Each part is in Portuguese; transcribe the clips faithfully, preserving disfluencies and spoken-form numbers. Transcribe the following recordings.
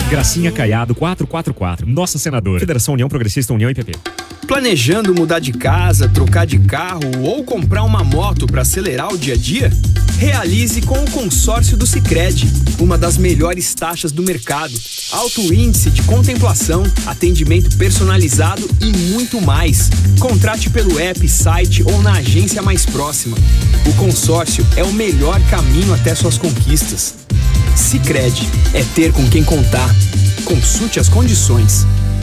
Gracinha Caiado quatrocentos e quarenta e quatro, nossa senadora. Federação União Progressista União I P P. Planejando mudar de casa, trocar de carro ou comprar uma moto para acelerar o dia a dia? Realize com o consórcio do Sicredi, uma das melhores taxas do mercado, alto índice de contemplação, atendimento personalizado e muito mais. Contrate pelo app, site ou na agência mais próxima. O consórcio é o melhor caminho até suas conquistas. Sicredi é ter com quem contar. Consulte as condições.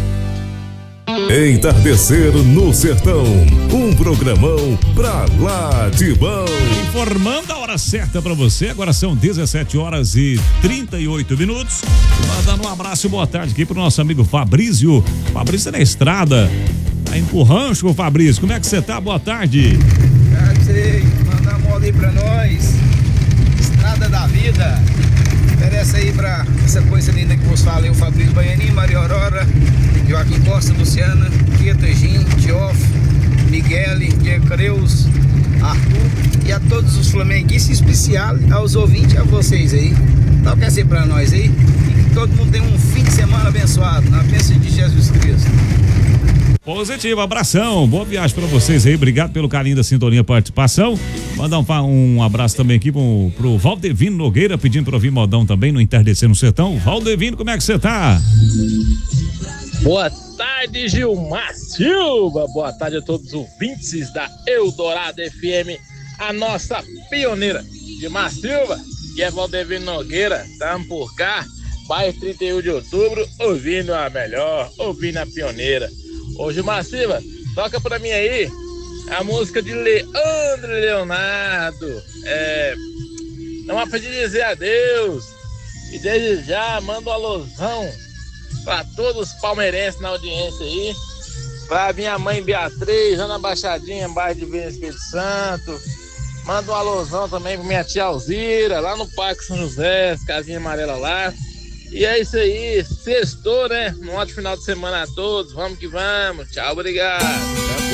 Entardecer no Sertão, um programão pra lá de bom. Informando a hora certa pra você, agora são dezessete horas e trinta e oito minutos. Mandando um abraço e boa tarde aqui pro nosso amigo Fabrício. Fabrício na estrada, tá indo pro rancho, Fabrício. Como é que você tá? Boa tarde. Sei, mandar uma moda aí pra nós. Estrada da vida. Oferece aí pra essa coisa linda que vos fala aí, o Fabrício Baianinho, Maria Aurora, Joaquim Costa, Luciana, Queta, Gin, Tioff, Miguel, Diego Creus, Arthur e a todos os flamenguistas, em especial aos ouvintes e a vocês aí. Então quer ser pra nós aí? E que todo mundo tenha um fim de semana abençoado, na bênção de Jesus Cristo. Positivo, abração, boa viagem pra vocês aí, obrigado pelo carinho da sintonia e participação. Mandar um, um abraço também aqui pro, pro Valdevino Nogueira, pedindo pra ouvir modão também no Entardecer no Sertão. Valdevino, como é que você tá? Boa tarde, Gilmar Silva, boa tarde a todos os ouvintes da Eldorado F M, a nossa pioneira. Gilmar Silva, que é Valdevino Nogueira, estamos por cá, bairro trinta e um de outubro, ouvindo a melhor, ouvindo a pioneira. Ô Gilmar Silva, toca pra mim aí a música de Leandro e Leonardo. É, não há pra te dizer adeus. E desde já mando um alusão pra todos os palmeirenses na audiência aí. Pra minha mãe Beatriz, lá na Baixadinha, bairro de Vila Espírito Santo. Mando um alusão também pra minha tia Alzira, lá no Parque São José, as casinhas amarelas lá. E é isso aí, sextou, né? Um ótimo final de semana a todos, vamos que vamos, tchau, obrigado.